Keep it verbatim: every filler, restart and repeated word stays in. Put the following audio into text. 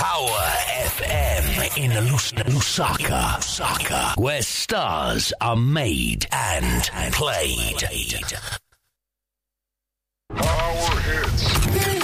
Power F M in Lus- Lusaka, Lusaka, where stars are made and played.